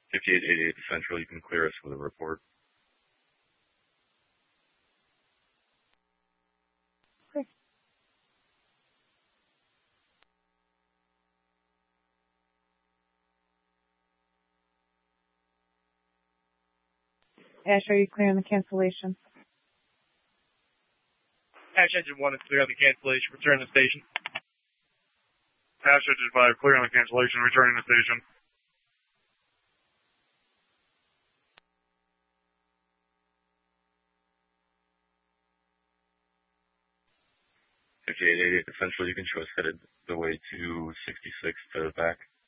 5888 Central, you can clear us with a report. Okay. Ash, are you clear on the cancellation? Ash Engine 1 is clear on the cancellation. Return to the station. Ash Engine 5, clear on the cancellation. Returning to the station. Central, you can show us headed the way to 66 to back.